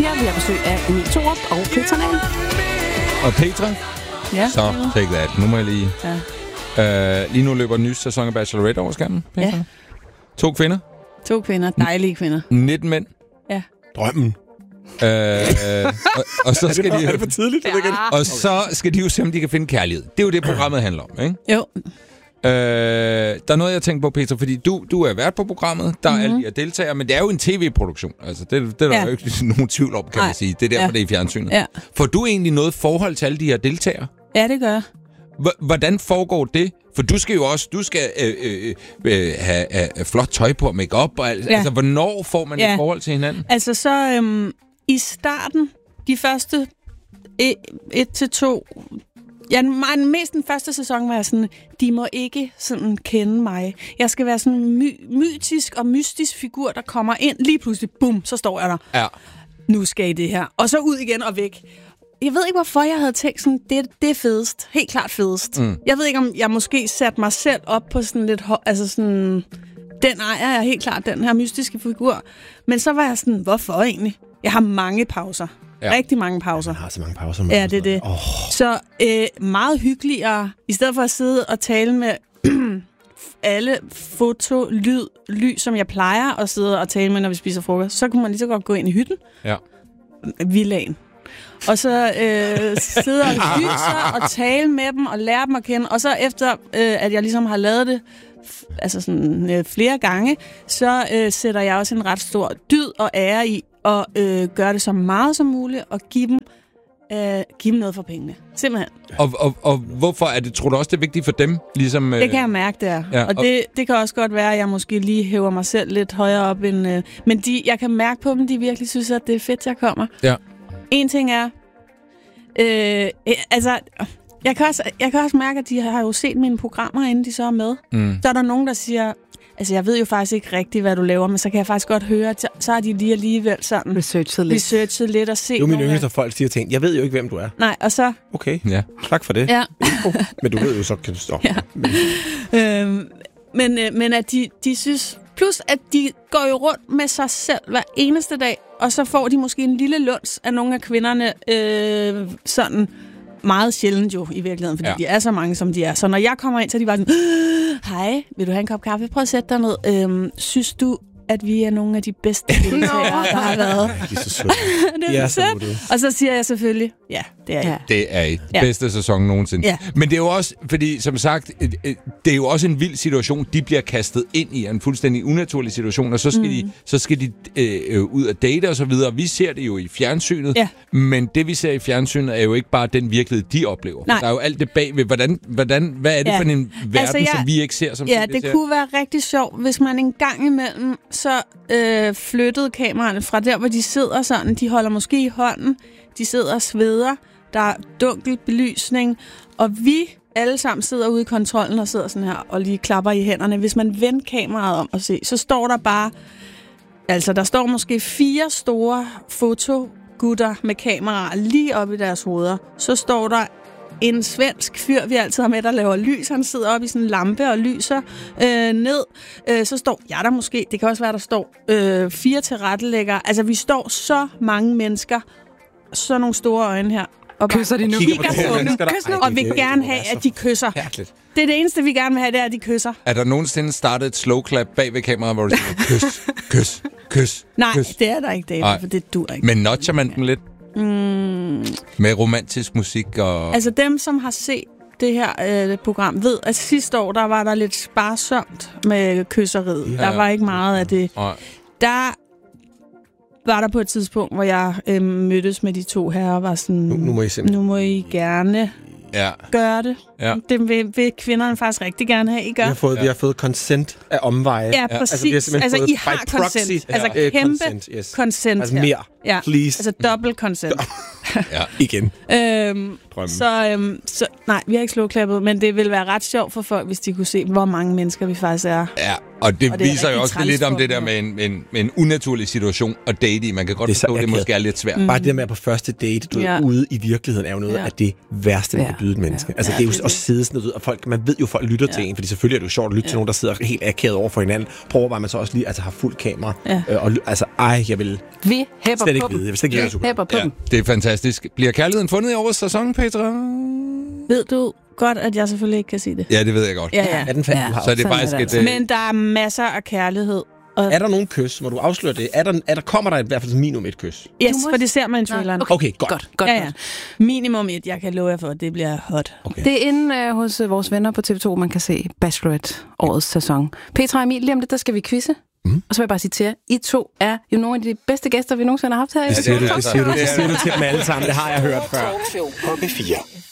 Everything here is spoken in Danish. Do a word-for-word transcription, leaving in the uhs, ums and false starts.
Ja, vi har besøg af Emil Thorup og Petra Nahl. Og Petra? Ja. Så, take that. Nu må jeg lige... Ja. Uh, lige nu løber en ny sæson af Bachelorette over skærmen, Petra. Ja. To kvinder. To kvinder. Dejlige kvinder. nitten mænd. Ja. Drømmen. Uh, uh, og, og så skal er, det, de... er det for tidligt? Ja. Og så skal de jo se, om de kan finde kærlighed. Det er jo det, programmet handler om, ikke? Jo. Øh, der er noget, jeg tænker på, Petra, fordi du, du er vært på programmet, der mm-hmm. er alle de her deltagere, men det er jo en tv-produktion. Altså, det, det er der ja. jo ikke nogen tvivl om, kan Nej. man sige. Det er derfor, ja. det er i fjernsynet. Ja. Får du egentlig noget forhold til alle de her deltagere? Ja, det gør jeg. H- hvordan foregår det? For du skal jo også du skal øh, øh, øh, have, have flot tøj på og make-up og alt. Ja. Altså, hvornår får man ja. et forhold til hinanden? Altså, så øhm, i starten, de første et, et til to... Ja, mest den første sæson var jeg sådan, de må ikke sådan kende mig. Jeg skal være sådan en my- mytisk og mystisk figur, der kommer ind. Lige pludselig, bum, så står jeg der. Ja. Nu skal I det her. Og så ud igen og væk. Jeg ved ikke, hvorfor jeg havde tænkt sådan, det, det er fedest. Helt klart fedest. Mm. Jeg ved ikke, om jeg måske satte mig selv op på sådan lidt... Altså sådan... Den ejer jeg helt klart, den her mystiske figur. Men så var jeg sådan, hvorfor egentlig? Jeg har mange pauser. Ja. Rigtig mange pauser. Jeg har så mange pauser. Ja, det er det. Oh. Så øh, meget hyggeligere, i stedet for at sidde og tale med alle foto, lyd, ly, som jeg plejer at sidde og tale med, når vi spiser frokost, så kunne man lige så godt gå ind i hytten. Ja. Villaen. Og så øh, sidde og hygge sig og tale med dem og lære dem at kende. Og så efter, øh, at jeg ligesom har lavet det f- altså sådan, øh, flere gange, så øh, sætter jeg også en ret stor dyd og ære i og øh, gøre det så meget som muligt og give dem, øh, give dem noget for pengene. Simpelthen. Og, og, og hvorfor er det, tror du også, det er vigtigt for dem? Ligesom, øh... Det kan jeg mærke, det er. Ja, og og det, det kan også godt være, at jeg måske lige hæver mig selv lidt højere op. End, øh, men de, jeg kan mærke på dem, de virkelig synes, at det er fedt, jeg kommer. Ja. En ting er, øh, altså, jeg kan, også, jeg kan også mærke, at de har jo set mine programmer, inden de så er med. Mm. Så er der nogen, der siger... Altså, jeg ved jo faktisk ikke rigtigt, hvad du laver, men så kan jeg faktisk godt høre, at så har de lige alligevel sådan... Researchet lidt. Researchet lidt og se... Det er jo min yngste, folk siger ting. Jeg ved jo ikke, hvem du er. Nej, og så... Okay, ja. Tak for det. Ja. Men du ved jo, så kan du stoppe. Ja. Men, øhm, men, øh, men at de, de synes... Plus, at de går jo rundt med sig selv hver eneste dag, og så får de måske en lille luns af nogle af kvinderne øh, sådan... Meget sjældent jo, i virkeligheden, fordi ja. de er så mange, som de er. Så når jeg kommer ind, så er de bare sådan, hej, vil du have en kop kaffe? Prøv at sætte dig ned. Øhm, synes du, at vi er nogle af de bedste deltagere, der har været? De er så søde. Det er så sødt. Og så siger jeg selvfølgelig, ja, det er I. Ja. Det er I. Ja. Bedste sæson nogensinde. Ja. Men det er jo også, fordi som sagt, det er jo også en vild situation, de bliver kastet ind i, en fuldstændig unaturlig situation, og så skal mm. de, så skal de øh, ud at date og så videre. Vi ser det jo i fjernsynet, ja. men det vi ser i fjernsynet er jo ikke bare den virkelighed, de oplever. Nej. Der er jo alt det bagved. Hvordan, hvordan, hvad er det ja. for en verden, altså, jeg, som vi ikke ser? Som ja, det ser? Kunne være rigtig sjovt, hvis man en gang imellem så øh, flyttede kameraerne fra der, hvor de sidder sådan. De holder måske i hånden, de sidder og sveder, der er dunkel belysning, og vi alle sammen sidder ude i kontrollen og sidder sådan her og lige klapper i hænderne. Hvis man vender kameraet om og se, så står der bare, altså der står måske fire store fotogutter med kameraer lige op i deres hoveder. Så står der en svensk fyr, vi altid har med, der laver lys. Han sidder oppe i sådan en lampe og lyser øh, ned. Øh, så står jeg der måske, det kan også være, der står øh, fire tilrettelæggere. Altså, vi står så mange mennesker, så nogle store øjne her. Og kysser de nu? Kigger på dem, og vil gerne have, at de kysser. Herligt. Det er det eneste, vi gerne vil have, det er, at de kysser. Er der nogensinde startet et slow clap bag ved kameraet, hvor du siger, kys, kys, kys, Nej, kys. det er der ikke, David, for det dur ikke. Men notcher man dem lidt? Mm. Med romantisk musik og... Altså dem, som har set det her øh, program, ved, at sidste år, der var der lidt sparsomt med kysseriet. Ja, der var ikke meget af det. Ja. Der var der på et tidspunkt, hvor jeg øh, mødtes med de to herrer og var sådan, nu, nu, må, I nu må I gerne ja. gøre det. Ja. Det vil, vil kvinderne faktisk rigtig gerne have, I gør. Vi har fået, ja. vi har fået consent af omveje. Ja, præcis. Altså, altså I har consent. Altså ja. kæmpe consent, yes. consent altså mere, ja. please. Altså dobbelt consent. ja, igen. Øhm, så, øhm, så nej, vi har ikke slåklappet, men det ville være ret sjovt for folk, hvis de kunne se, hvor mange mennesker vi faktisk er. Ja. Og det, og det viser jo også lidt om det der med en, en, med en unaturlig situation at date i. Man kan godt det forstå, at det måske er lidt svært. Mm. Bare det med på første date, du ja. er ude i virkeligheden, er jo noget ja. af det værste, man ja. kan byde et menneske. Ja. Altså, ja, det er jo også sidde sådan noget, og folk, man ved jo, folk lytter ja. til en, fordi selvfølgelig er det jo sjovt at lytte ja. til nogen, der sidder helt akavet over for hinanden. Prøver man så også lige, altså har fuld kamera. Ja. Øh, og altså, ej, jeg vil Vi hæpper slet ikke på vide. Jeg vil slet ikke Vi hæpper på ja. dem. Det er fantastisk. Bliver kærligheden fundet i årets sæson, Petra? Ved du godt, at jeg selvfølgelig ikke kan sige det? Ja, det ved jeg godt. Ja, ja. Er den fanden, ja. du har? Så er det faktisk et... Altså. Men der er masser af kærlighed. Og er der nogen kys? Må du afsløre det? Er der, er der, kommer der i hvert fald minimum et kys? Yes, for det ser man i traileren. Okay, okay godt. godt, godt, ja, ja. Minimum et, jeg kan love jer for, at det bliver hot. Okay. Det er inde uh, hos uh, vores venner på T V to, man kan se Bachelorette årets sæson. Petra og Emil, lige om lidt, der skal vi quizze. Mm. Og så vil jeg bare sige til jer, I to er jo nogle af de bedste gæster, vi nogensinde har haft her. Det siger du, det siger du, det siger du til dem alle sammen. Det har jeg hørt før. På B fire.